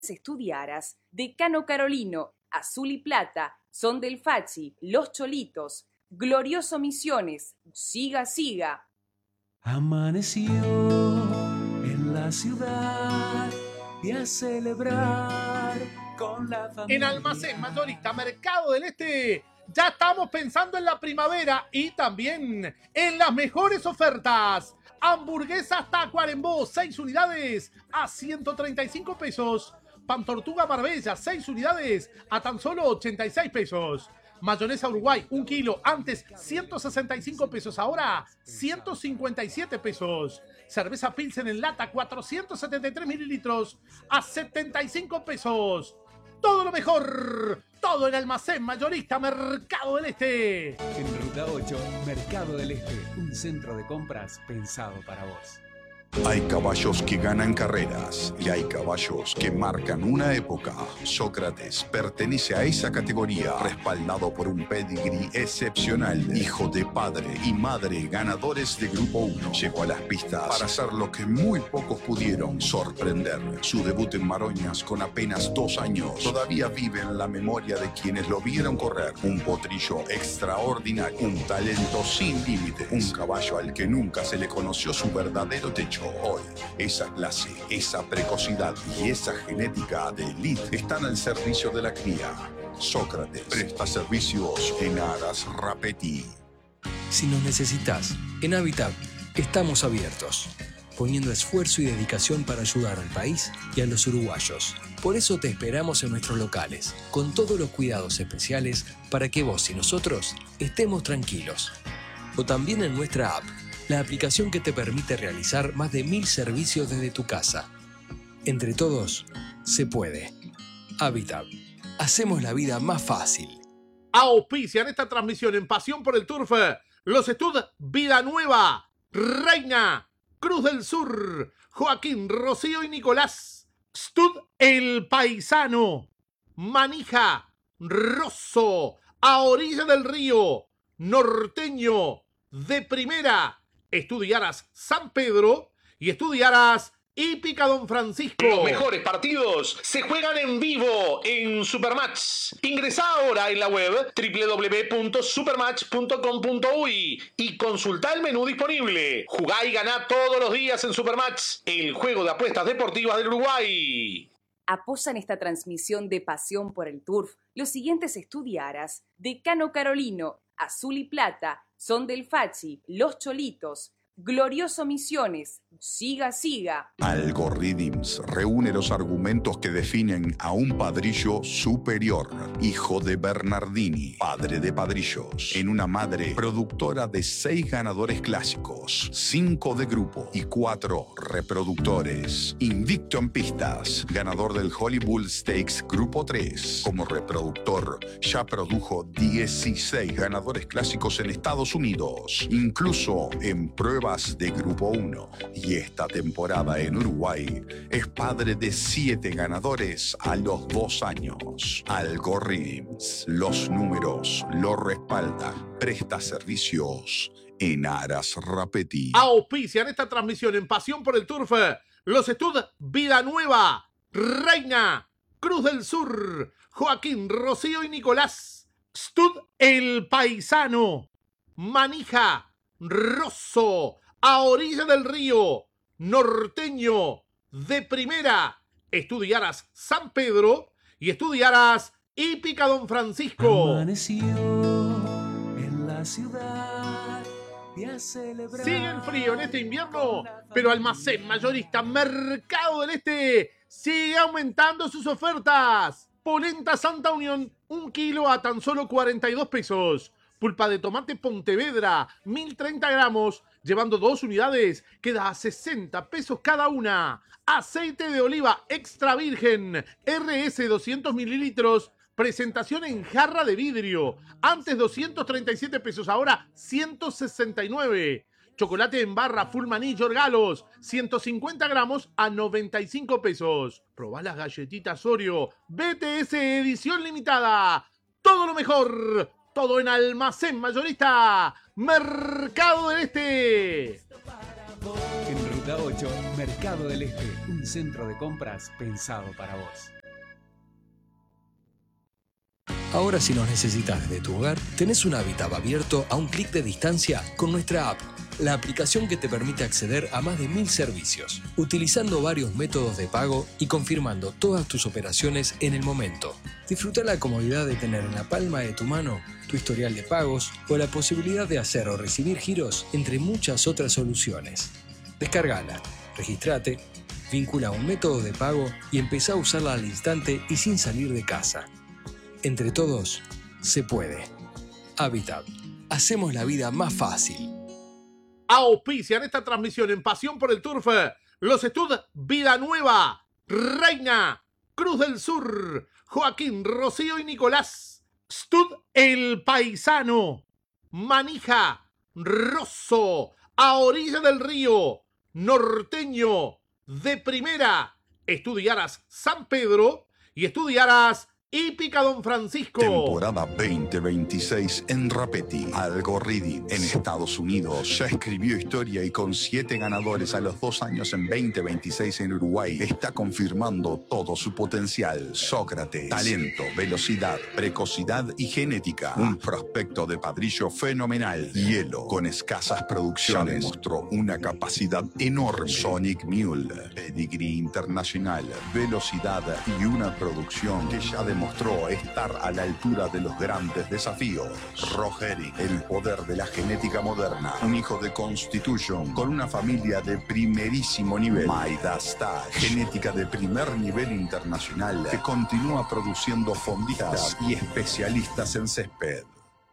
estudiaras, Decano Carolino, Azul y Plata, Son del Fachi, Los Cholitos, Glorioso Misiones, Siga Siga. Amaneció en la ciudad y a celebrar con la familia. En Almacén Mayorista Mercado del Este ya estamos pensando en la primavera y también en las mejores ofertas. Hamburguesas Tacuarembó, 6 unidades a 135 pesos. Pan Tortuga Marbella, 6 unidades a tan solo 86 pesos. Mayonesa Uruguay, 1 kilo, antes 165 pesos, ahora 157 pesos. Cerveza Pilsen en lata, 473 mililitros a 75 pesos. Todo lo mejor, todo en Almacén Mayorista Mercado del Este. En Ruta 8, Mercado del Este, un centro de compras pensado para vos. Hay caballos que ganan carreras y hay caballos que marcan una época. Sócrates pertenece a esa categoría, respaldado por un pedigrí excepcional. Hijo de padre y madre ganadores de Grupo 1. Llegó a las pistas para hacer lo que muy pocos pudieron, sorprender. Su debut en Maroñas con apenas 2 años todavía vive en la memoria de quienes lo vieron correr. Un potrillo extraordinario, un talento sin límites, un caballo al que nunca se le conoció su verdadero techo. Hoy, esa clase, esa precocidad y esa genética de élite están al servicio de la cría. Sócrates presta servicios en Aras Rapetti. Si nos necesitas, en Habitat estamos abiertos, poniendo esfuerzo y dedicación para ayudar al país y a los uruguayos. Por eso te esperamos en nuestros locales, con todos los cuidados especiales para que vos y nosotros estemos tranquilos. O también en nuestra app, la aplicación que te permite realizar más de 1000 servicios desde tu casa. Entre todos, se puede. Habitat. Hacemos la vida más fácil. Auspician esta transmisión en Pasión por el Turf los Stud Vida Nueva, Reina, Cruz del Sur, Joaquín, Rocío y Nicolás. Stud El Paisano, Manija, Rosso, A Orilla del Río, Norteño, De Primera. Estudiaras San Pedro y estudiaras Hípica Don Francisco. Los mejores partidos se juegan en vivo en Supermatch. Ingresá ahora en la web www.supermatch.com.uy y consultá el menú disponible. Jugá y ganá todos los días en Supermatch, el juego de apuestas deportivas del Uruguay. Apoyan esta transmisión de Pasión por el Turf los siguientes estudiaras: Decano Carolino, Azul y Plata, Son del Fachi, Los Cholitos, Glorioso Misiones, Siga Siga. Algorithms reúne los argumentos que definen a un padrillo superior, hijo de Bernardini, padre de padrillos, en una madre productora de 6 ganadores clásicos, 5 de grupo y 4 reproductores. Invicto en pistas, ganador del Hollywood Stakes Grupo 3. Como reproductor, ya produjo 16 ganadores clásicos en Estados Unidos, incluso en pruebas de Grupo 1. Y esta temporada en Uruguay es padre de 7 ganadores a los 2 años. Algorithms, los números lo respaldan. Presta servicios en Aras Rapetti. Auspician esta transmisión en Pasión por el Turf los Stud Vida Nueva, Reina, Cruz del Sur, Joaquín, Rocío y Nicolás. Stud El Paisano, Manija, Rosso, A Orilla del Río, Norteño, De Primera. Estudiaras San Pedro y estudiaras Hípica Don Francisco. Amaneció en la ciudad y a celebrar. Sigue el frío en este invierno, pero Almacén Mayorista Mercado del Este sigue aumentando sus ofertas. Polenta Santa Unión, 1 kilo a tan solo 42 pesos. Pulpa de tomate Pontevedra, 1030 gramos, llevando 2 unidades, queda a 60 pesos cada una. Aceite de oliva extra virgen, RS 200 mililitros, presentación en jarra de vidrio. Antes 237 pesos, ahora 169. Chocolate en barra Full Maní Yorgalos, 150 gramos a 95 pesos. Probá las galletitas Oreo, BTS edición limitada. Todo lo mejor. Todo en Almacén Mayorista Mercado del Este. En Ruta Ruta 8, Mercado del Este, un centro de compras pensado para vos. Ahora si nos necesitas desde tu hogar, tenés un hábitat abierto a un clic de distancia con nuestra app, la aplicación que te permite acceder a más de 1000 servicios, utilizando varios métodos de pago y confirmando todas tus operaciones en el momento. Disfruta la comodidad de tener en la palma de tu mano tu historial de pagos o la posibilidad de hacer o recibir giros entre muchas otras soluciones. Descárgala, registrate, vincula un método de pago y empezá a usarla al instante y sin salir de casa. Entre todos, se puede. Habitat. Hacemos la vida más fácil. Auspician esta transmisión en Pasión por el Turf los Stud Vida Nueva, Reina, Cruz del Sur, Joaquín, Rocío y Nicolás, Stud El Paisano, Manija, Rosso, A Orilla del Río, Norteño, De Primera, Estudiaras San Pedro y Estudiaras Hípica Don Francisco. Temporada 2026 en Rapetti. Algoridi en Estados Unidos ya escribió historia y con 7 ganadores a los 2 años en 2026 en Uruguay está confirmando todo su potencial. Sócrates, talento, velocidad, precocidad y genética. Un prospecto de padrillo fenomenal. Hielo, con escasas producciones, demostró una capacidad enorme. Sonic Mule, pedigree internacional, velocidad y una producción que ya demostró estar a la altura de los grandes desafíos. Rogeri, el poder de la genética moderna. Un hijo de Constitution con una familia de primerísimo nivel. Maidastar, genética de primer nivel internacional que continúa produciendo fondistas y especialistas en césped.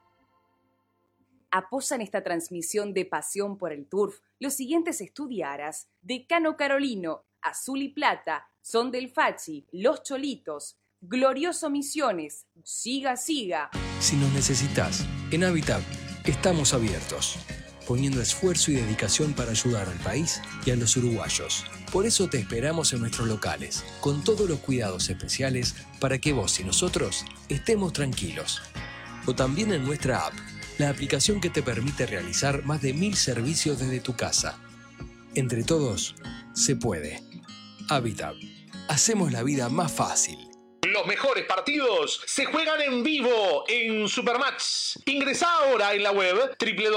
Apoyan esta transmisión de Pasión por el Turf los siguientes estudiaras: Decano Carolino, Azul y Plata, Son del Fachi, Los Cholitos, Glorioso Misiones, Siga Siga. Si nos necesitas, en Habitat estamos abiertos, poniendo esfuerzo y dedicación para ayudar al país y a los uruguayos. Por eso te esperamos en nuestros locales, con todos los cuidados especiales para que vos y nosotros estemos tranquilos. O también en nuestra app, la aplicación que te permite realizar más de 1000 servicios desde tu casa. Entre todos, se puede. Habitat. Hacemos la vida más fácil. Los mejores partidos se juegan en vivo en Supermatch. Ingresá ahora en la web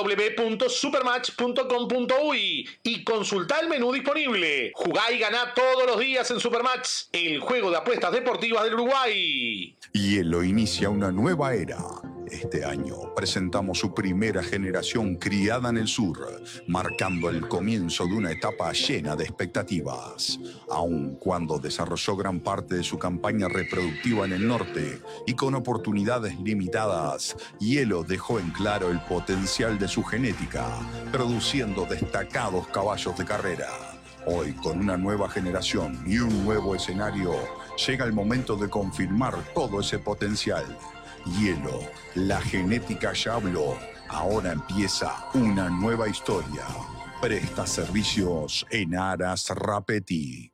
www.supermatch.com.uy y consultá el menú disponible. Jugá y ganá todos los días en Supermatch, el juego de apuestas deportivas del Uruguay. Hielo inicia una nueva era. Este año presentamos su primera generación criada en el sur, marcando el comienzo de una etapa llena de expectativas. Aun cuando desarrolló gran parte de su campaña reproductiva en el norte y con oportunidades limitadas, Hielo dejó en claro el potencial de su genética, produciendo destacados caballos de carrera. Hoy, con una nueva generación y un nuevo escenario, llega el momento de confirmar todo ese potencial. Hielo, la genética ya habló. Ahora empieza una nueva historia. Presta servicios en Aras Rapetti.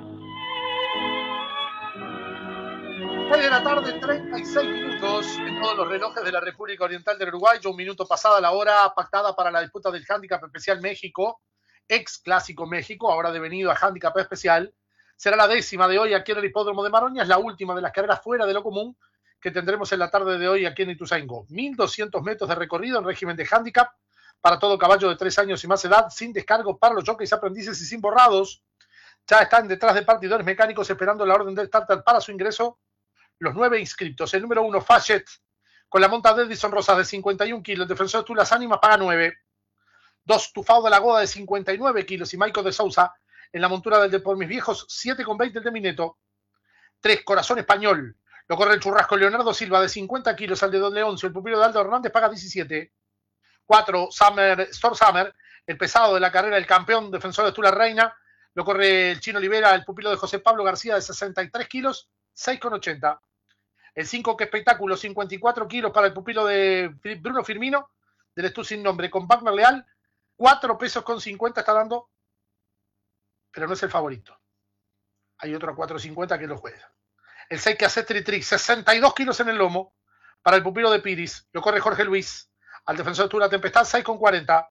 6 de la tarde, 36 minutos en todos los relojes de la República Oriental del Uruguay. Un minuto pasada la hora pactada para la disputa del Handicap Especial México, ex Clásico México, ahora devenido a Handicap Especial. Será la 10ª de hoy aquí en el Hipódromo de Maroña. Es la última de las carreras fuera de lo común que tendremos en la tarde de hoy aquí en Ituzaingó. 1200 metros de recorrido en régimen de handicap para todo caballo de 3 años y más edad, sin descargo para los jockeys, aprendices y sin borrados. Ya están detrás de partidores mecánicos esperando la orden del starter para su ingreso los 9 inscriptos. El número 1, Fachet, con la monta de Edison Rosas de 51 kilos. El defensor de Tulas Ánimas paga 9. 2, Tufao de la Goda de 59 kilos y Michael de Sousa en la montura del de por mis viejos, 7,20 el de Mineto. 3, Corazón Español. Lo corre el churrasco Leonardo Silva de 50 kilos al de Don Leoncio. El pupilo de Aldo Hernández paga 17. 4, Storm Summer, el pesado de la carrera, el campeón defensor de Tula Reina. Lo corre el Chino Olivera, el pupilo de José Pablo García de 63 kilos, 6,80. El 5, que espectáculo, 54 kilos para el pupilo de Bruno Firmino, del Estud sin nombre, con Wagner Leal, 4 pesos con 50 está dando, pero no es el favorito. Hay otro a 4,50 que lo juega. El 6, que hace Tritric, 62 kilos en el lomo para el pupilo de Piris. Lo corre Jorge Luis. Al defensor de Tula Tempestad, 6,40.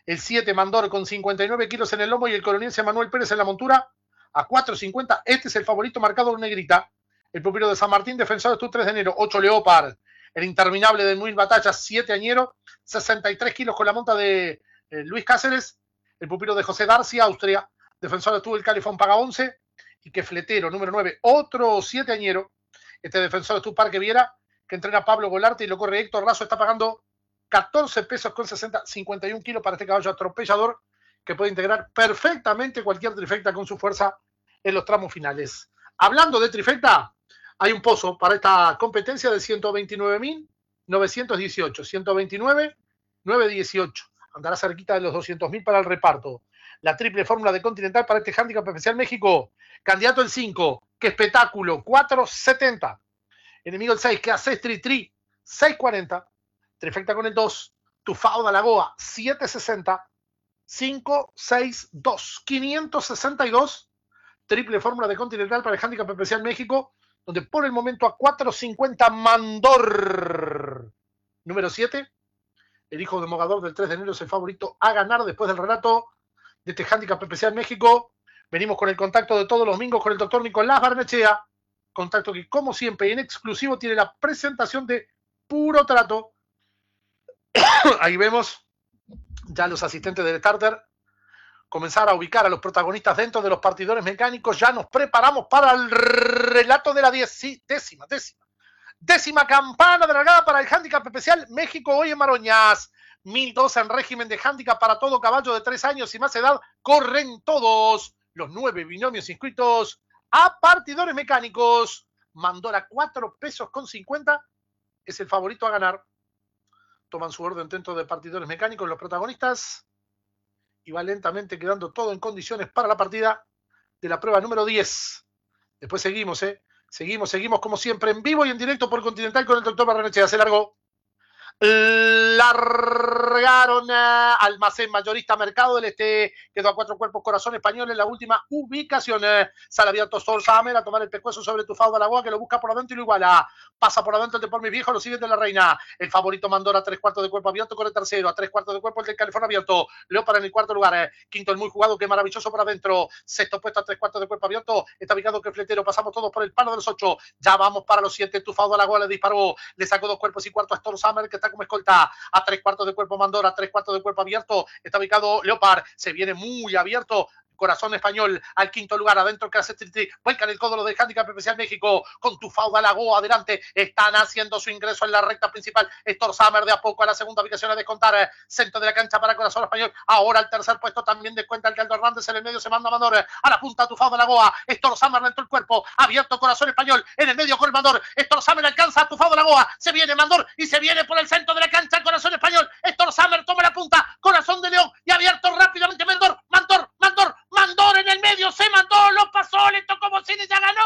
El 7 Mandor con 59 kilos en el lomo y el coloniense Manuel Pérez en la montura a 4.50. Este es el favorito marcado en negrita. El pupilo de San Martín, defensor de 3 de enero, 8 Leopard. El interminable de Nuil Batalla, 7 añero, 63 kilos con la monta de Luis Cáceres. El pupilo de José Darcy, Austria, defensor de el Califón, paga 11. Y que Fletero, número 9, otro 7 añero. Este defensor de Parque Viera, que entrena Pablo Golarte y lo corre Héctor Razo, está pagando 14 pesos con 60, 51 kilos para este caballo atropellador que puede integrar perfectamente cualquier trifecta con su fuerza en los tramos finales. Hablando de trifecta, hay un pozo para esta competencia de 129.918, 129.918. Andará cerquita de los 200.000 para el reparto. La triple fórmula de Continental para este Handicap Especial México. Candidato el 5, qué espectáculo, 4.70. Enemigo el 6, que hace Tri, 6.40. Trifecta con el 2, Tufao de Alagoa, 7.60. 5.62, 562. Triple fórmula de Continental para el Handicap Especial México, donde por el momento a 4.50 Mandor. Número 7, el hijo de Mogador del 3 de enero es el favorito a ganar después del relato de este Handicap Especial México. Venimos con el contacto de todos los domingos con el doctor Nicolás Barnechea. Contacto que, como siempre, en exclusivo tiene la presentación de Puro Trato. Ahí vemos ya los asistentes del starter comenzar a ubicar a los protagonistas dentro de los partidores mecánicos. Ya nos preparamos para el relato de la décima campana de largada para el Handicap Especial México hoy en Maroñas. 1002 en régimen de handicap para todo caballo de 3 años y más edad. Corren todos los 9 binomios inscritos a partidores mecánicos. Mandora 4 pesos con 50 es el favorito a ganar. Toman su orden dentro de partidores mecánicos los protagonistas y va lentamente quedando todo en condiciones para la partida de la prueba número 10. Después seguimos, seguimos como siempre en vivo y en directo por Continental con el doctor Barrenechea. Se largó. Largaron Almacén Mayorista Mercado del Este, quedó a 4 cuerpos Corazón Español en la última ubicación. Sale abierto Storsamer a tomar el pescuezo sobre Tufao de Alagoa, que lo busca por adentro y lo iguala. Pasa por adentro el de por mis viejos, lo sigue de la Reina. El favorito Mandora a 3/4 de cuerpo abierto, corre tercero, a 3/4 de cuerpo el del California abierto. Leopard en el cuarto lugar. Quinto el muy jugado, que maravilloso por adentro. Sexto puesto a 3/4 de cuerpo abierto. Está ubicado que Fletero. Pasamos todos por el palo de los 8. Ya vamos para los 7. Tufao de Alagoa le disparó. Le sacó 2 cuerpos y cuarto a Storsamer, que está como escolta. A 3/4 de cuerpo Mandora, a 3/4 de cuerpo abierto. Está ubicado Leopard. Se viene muy abierto. Corazón Español al quinto lugar, adentro que hace Tri, vuelcan el código del Handicap Especial México con Tufao de Alagoa adelante, están haciendo su ingreso en la recta principal. Storsamer de a poco a la segunda ubicación a descontar, centro de la cancha para Corazón Español, ahora el tercer puesto también descuenta el de Aldo Hernández, en el medio se manda Mandor, a la punta Tufao de Alagoa, Storsamer dentro del cuerpo, abierto Corazón Español, en el medio con el Mandor, Storsamer alcanza a Tufao de Alagoa, se viene Mandor y se viene por el centro de la cancha Corazón Español, Storsamer toma la punta, Corazón de León y abierto rápidamente Mandor en el medio, se mandó, lo pasó, le tocó Bocini, ya ganó.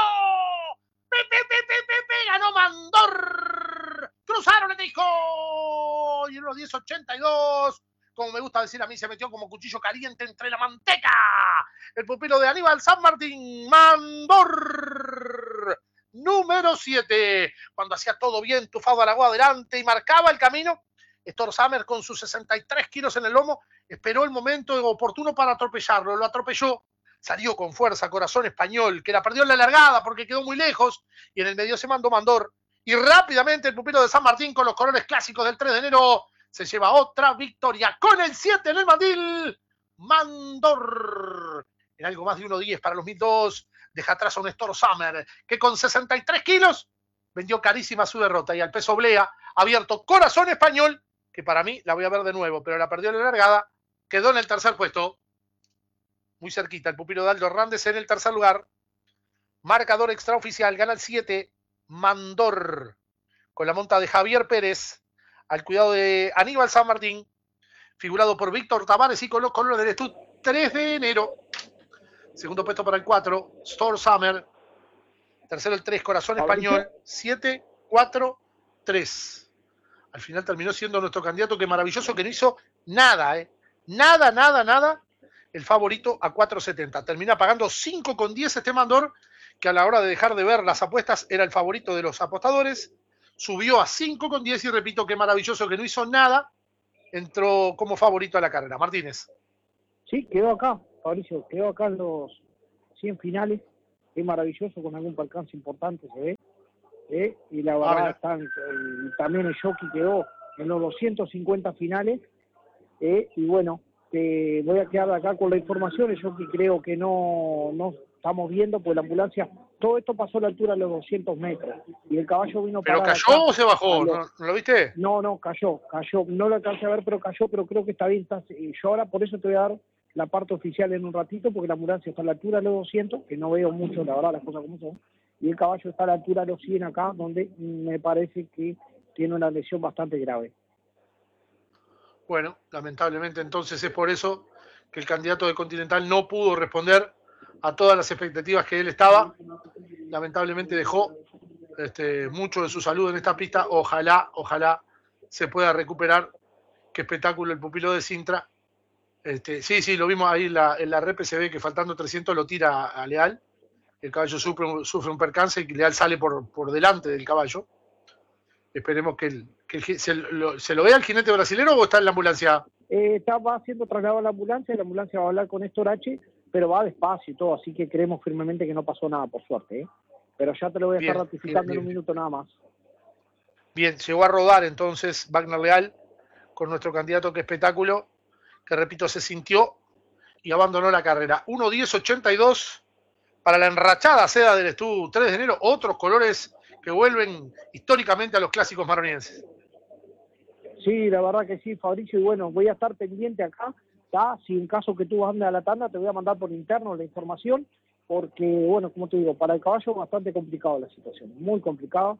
Ganó Mandor. Cruzaron, le dijo. Y en los 10.82, como me gusta decir a mí, se metió como cuchillo caliente entre la manteca. El pupilo de Aníbal San Martín, Mandor. Número 7. Cuando hacía todo bien, Tufao de Alagoa adelante y marcaba el camino. Storsamer con sus 63 kilos en el lomo esperó el momento oportuno para atropellarlo, lo atropelló, salió con fuerza Corazón Español, que la perdió en la largada porque quedó muy lejos, y en el medio se mandó Mandor, y rápidamente el pupilo de San Martín con los colores clásicos del 3 de enero se lleva otra victoria, con el 7 en el mandil, Mandor, en algo más de 1.10 para los 1002, deja atrás a un Storsamer, que con 63 kilos vendió carísima su derrota, y al peso oblea, abierto Corazón Español, que para mí la voy a ver de nuevo, pero la perdió en la largada, quedó en el tercer puesto, muy cerquita, el pupilo de Aldo Hernández en el tercer lugar, marcador extraoficial, gana el 7, Mandor, con la monta de Javier Pérez, al cuidado de Aníbal San Martín, figurado por Víctor Tavares y con los colores del Estud 3 de enero, segundo puesto para el 4, Storsamer, tercero el 3, Corazón Español, 7, 4, 3. Al final terminó siendo nuestro candidato, que maravilloso, que no hizo nada, nada, el favorito a 4.70. Termina pagando 5.10 este Mandor, que a la hora de dejar de ver las apuestas era el favorito de los apostadores. Subió a 5.10 y repito, que maravilloso, que no hizo nada entró como favorito a la carrera. Martínez. Sí, quedó acá, Fabricio, quedó acá en los 100 finales. Es maravilloso, con algún percance importante se ve. Y la verdad, también el jockey quedó en los 250 finales. Y bueno, voy a quedar acá con la información. El jockey creo que no estamos viendo, pues la ambulancia, todo esto pasó a la altura de los 200 metros. Y el caballo vino ¿Pero para cayó o se bajó? ¿No lo viste? No, cayó. No lo alcancé a ver, pero cayó, pero creo que está bien. Yo ahora por eso te voy a dar la parte oficial en un ratito, porque la ambulancia está a la altura de los 200, que no veo mucho, la verdad, las cosas como son. Y el caballo está a la altura de los 100 acá, donde me parece que tiene una lesión bastante grave. Bueno, lamentablemente entonces es por eso que el candidato de Continental no pudo responder a todas las expectativas que él estaba. Lamentablemente dejó mucho de su salud en esta pista. Ojalá se pueda recuperar. Qué espectáculo el pupilo de Sintra. Sí, lo vimos ahí en la rep, se ve que faltando 300 lo tira a Leal. El caballo sufre un percance y Leal sale por delante del caballo. Esperemos que se lo vea el jinete brasilero o está en la ambulancia. Va siendo trasladado a la ambulancia va a hablar con Estorache, pero va despacio y todo, así que creemos firmemente que no pasó nada, por suerte. Pero ya te lo voy a estar ratificando en un minuto nada más. Bien, llegó a rodar entonces Wagner Leal con nuestro candidato Qué espectáculo, que repito, se sintió y abandonó la carrera. 1:10.82 para la enrachada seda del Estú 3 de enero, otros colores que vuelven históricamente a los clásicos maronienses. Sí, la verdad que sí, Fabricio, y bueno, voy a estar pendiente acá, si en caso que tú andes a la tanda, te voy a mandar por interno la información, porque, bueno, como te digo, para el caballo es bastante complicado la situación, muy complicada,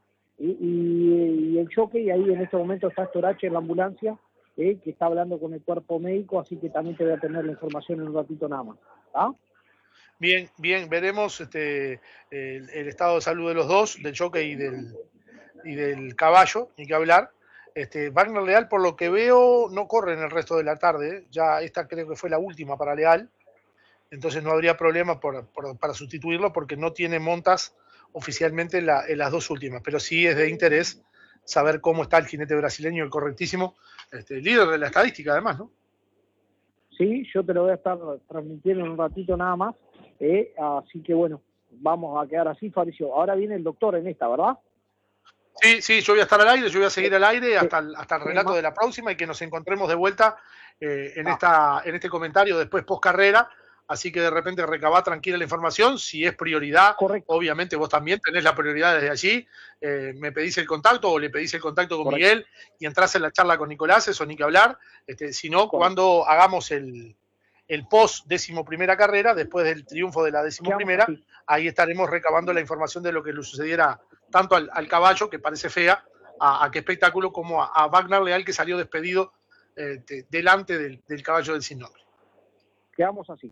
y el jockey, ahí en este momento está Estorache en la ambulancia, que está hablando con el cuerpo médico, así que también te voy a tener la información en un ratito nada más. Bien, veremos el estado de salud de los dos, del jockey y del caballo, ni que hablar. Wagner Leal, por lo que veo, no corre en el resto de la tarde. Ya esta creo que fue la última para Leal. Entonces no habría problema para sustituirlo porque no tiene montas oficialmente en las dos últimas. Pero sí es de interés saber cómo está el jinete brasileño, el correctísimo, líder de la estadística además, ¿no? Sí, yo te lo voy a estar transmitiendo en un ratito nada más. Así que bueno, vamos a quedar así, Fabricio. Ahora viene el doctor en esta, ¿verdad? Sí, yo voy a estar al aire, yo voy a seguir al aire hasta el relato de la próxima y que nos encontremos de vuelta en este comentario después post carrera. Así que de repente recabá tranquila la información. Si es prioridad, correcto, obviamente vos también tenés la prioridad desde allí. Me pedís el contacto o le pedís el contacto con correcto, Miguel y entrás en la charla con Nicolás, eso ni que hablar. Si no, correcto, cuando hagamos el post 11ª carrera, después del triunfo de la 11ª, ahí estaremos recabando la información de lo que le sucediera tanto al caballo, que parece fea, a Qué espectáculo, como a Wagner Leal, que salió despedido delante del caballo del sin nombre. Quedamos así.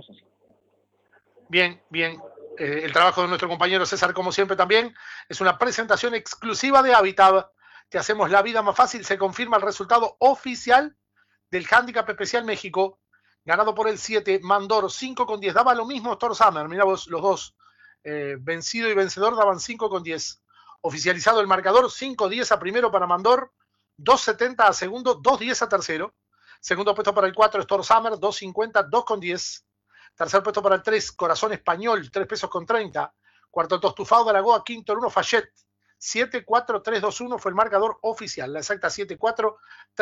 Bien. El trabajo de nuestro compañero César, como siempre, también es una presentación exclusiva de Habitat. Te hacemos la vida más fácil. Se confirma el resultado oficial del Handicap Especial México, ganado por el 7, Mandor 5,10. Daba lo mismo Thor Summer. Mirá vos, los dos, vencido y vencedor, daban 5,10. Oficializado el marcador, 5,10 a primero para Mandor, 2,70 a segundo, 2,10 a tercero. Segundo puesto para el 4, Thor Summer, 2,50, 2,10. Tercer puesto para el 3, Corazón Español, 3 pesos con 30. Cuarto, Tostufado de Aragoa. Quinto, el 1, Fayette. 7,4,3,2,1 fue el marcador oficial. La exacta 7,4,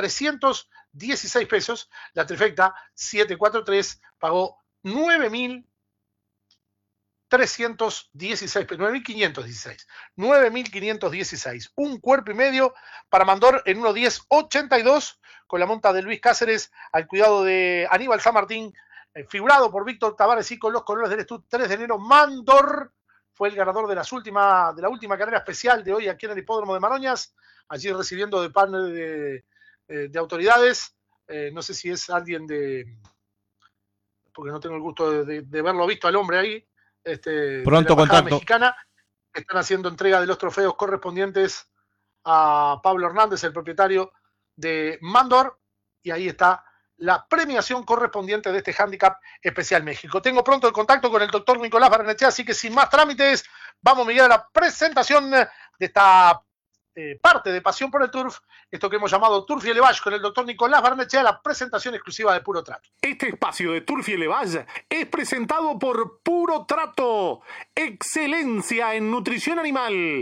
316 pesos. La trifecta 7,4,3 pagó 9.316 pesos. 9.516. 9.516. Un cuerpo y medio para Mandor en 1,10,82 con la monta de Luis Cáceres al cuidado de Aníbal San Martín. Figurado por Víctor Tavares y con los colores del Estú 3 de enero, Mandor fue el ganador de la última carrera especial de hoy aquí en el Hipódromo de Maroñas, allí recibiendo de panel de autoridades. No sé si es alguien porque no tengo el gusto de verlo visto al hombre ahí, pronto de la contacto mexicana, que están haciendo entrega de los trofeos correspondientes a Pablo Hernández, el propietario de Mandor, y ahí está la premiación correspondiente de este Handicap Especial México. Tengo pronto el contacto con el doctor Nicolás Barrenechea, así que sin más trámites, vamos, Miguel, a la presentación de esta parte de Pasión por el Turf, esto que hemos llamado Turf y Elevage con el doctor Nicolás Barnechea, la presentación exclusiva de Puro Trato. Este espacio de Turf y Elevage es presentado por Puro Trato, excelencia en nutrición animal.